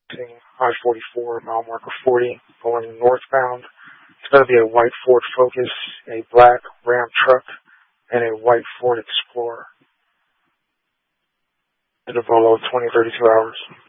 I-44, mile marker 40, going northbound. It's going to be a white Ford Focus, a black Ram truck, and a white Ford Explorer. Interval of 20-32 hours.